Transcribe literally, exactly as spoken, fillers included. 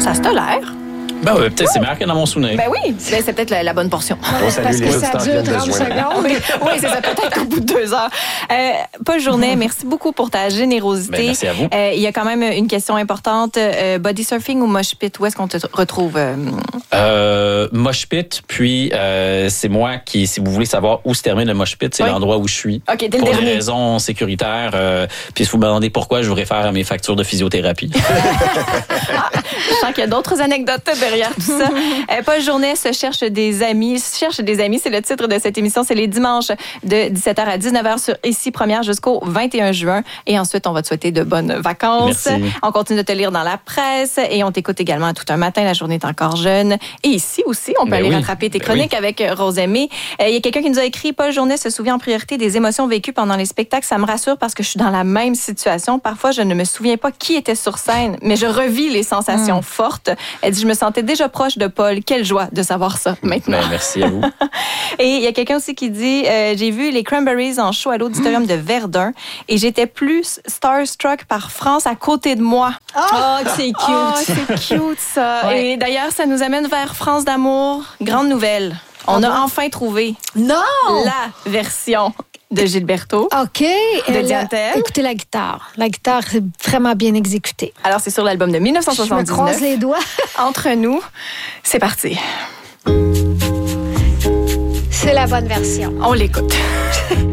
Ça se tolère. Ben oui, peut-être c'est meilleur que dans mon souvenir. Ben oui, ben, c'est peut-être la, la bonne portion. On salue Parce les que ça auditeurs qui dure viennent de trente se joindre. secondes. Oui, oui, c'est ça, peut-être qu'au bout de deux heures. Euh, Paul Journet, merci beaucoup pour ta générosité. Ben, merci à vous. Euh, il y a quand même une question importante. Euh, body surfing ou mosh pit, où est-ce qu'on te retrouve? Euh... Euh, mosh pit, puis euh, c'est moi qui, si vous voulez savoir où se termine le mosh pit, c'est Oui. l'endroit où je suis. OK, t'es le Pour dernier. des raisons sécuritaires. Euh, puis si vous me demandez pourquoi, je vous réfère à mes factures de physiothérapie. Je sens qu'il y a d'autres anecdotes derrière tout ça. Euh, Paul Journet se cherche des amis. Se cherche des amis, c'est le titre de cette émission. C'est les dimanches de dix-sept heures à dix-neuf heures sur Ici Première jusqu'au vingt et un juin. Et ensuite, on va te souhaiter de bonnes vacances. Merci. On continue de te lire dans la presse et on t'écoute également tout un matin. La journée est encore jeune. Et ici aussi, on peut Ben aller oui. rattraper tes Ben chroniques avec Rose Aimée. Euh, Il y a quelqu'un qui nous a écrit, Paul Journet se souvient en priorité des émotions vécues pendant les spectacles. Ça me rassure parce que je suis dans la même situation. Parfois, je ne me souviens pas qui était sur scène, mais je revis les sensations fortes. Elle dit, je me sentais déjà proche de Paul. Quelle joie de savoir ça maintenant. Ben, merci à vous. Et il y a quelqu'un aussi qui dit, euh, j'ai vu les Cranberries en show à l'auditorium de Verdun et j'étais plus starstruck par France à côté de moi. Oh, c'est cute. Oh, c'est cute ça. Ouais. Et d'ailleurs, ça nous amène vers France d'amour. Grande nouvelle. On a enfin trouvé Non! la version de Gilberto. OK. De euh, Diane Tell. Écoutez la guitare. La guitare, c'est vraiment bien exécuté. Alors, c'est sur l'album de Je me croise dix-neuf cent soixante-dix-neuf. les doigts. Entre nous, c'est parti. C'est la bonne version. On l'écoute.